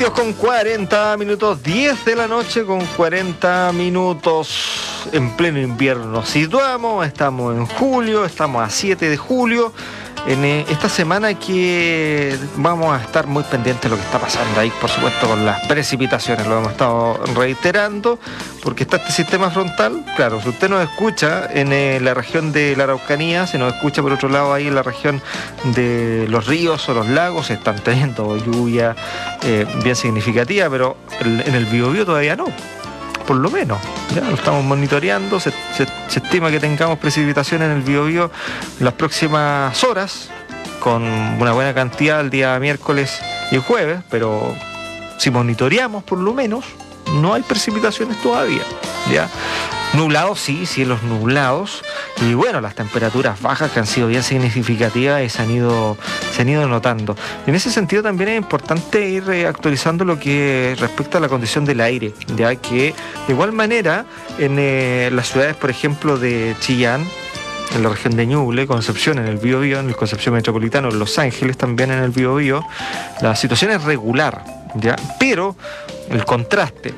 10:40, 10 de la noche con 40 minutos en pleno invierno. Nos situamos, estamos en julio, estamos a 7 de julio. En esta semana que vamos a estar muy pendientes de lo que está pasando ahí, por supuesto, con las precipitaciones. Lo hemos estado reiterando, porque está este sistema frontal. Claro, si usted nos escucha en la región de la Araucanía, si nos escucha por otro lado ahí en la región de los ríos o los lagos, están teniendo lluvia bien significativa, pero en el Biobío todavía no. Por lo menos, ya lo estamos monitoreando, se estima que tengamos precipitaciones en el Biobío en las próximas horas, con una buena cantidad el día miércoles y el jueves, pero si monitoreamos por lo menos, no hay precipitaciones todavía, ¿ya? Nublados, sí, cielos nublados, y bueno, las temperaturas bajas que han sido bien significativas y se han ido notando. En ese sentido también es importante ir actualizando lo que respecta a la condición del aire, ya que de igual manera en las ciudades, por ejemplo, de Chillán, en la región de Ñuble, Concepción en el Biobío, en el Concepción Metropolitano, en Los Ángeles también en el Biobío, la situación es regular, ¿ya? Pero el contraste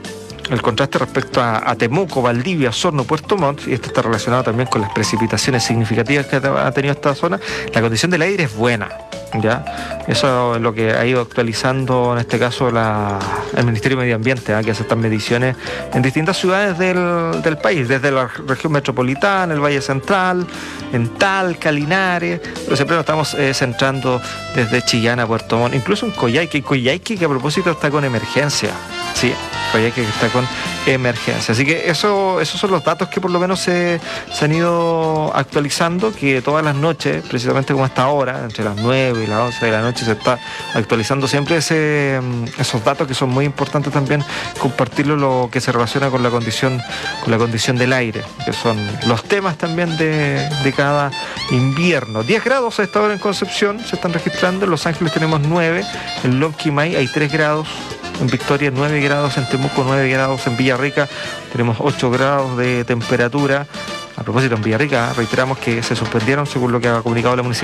respecto a Temuco, Valdivia, Osorno, Puerto Montt, y esto está relacionado también con las precipitaciones significativas que ha tenido esta zona, la condición del aire es buena, ¿ya? Eso es lo que ha ido actualizando en este caso el Ministerio de Medio Ambiente, que hace estas mediciones en distintas ciudades del país, desde la región metropolitana, el Valle Central, en Talca, Linares, pero siempre nos estamos centrando desde Chillán a Puerto Montt, incluso en Coyhaique, que a propósito está con emergencia, ¿sí? Que está con emergencia. Así que esos son los datos que por lo menos se han ido actualizando, que todas las noches, precisamente como esta hora, entre las 9 y las 11 de la noche, se está actualizando siempre esos datos que son muy importantes también compartirlo, lo que se relaciona con la condición del aire, que son los temas también de cada invierno. 10 grados a esta hora en Concepción se están registrando, en Los Ángeles tenemos 9, en Lonquimay hay 3 grados, en Victoria 9 grados, en Temuco 9 grados, en Villarrica tenemos 8 grados de temperatura. A propósito, en Villarrica reiteramos que se suspendieron, según lo que ha comunicado la municipalidad,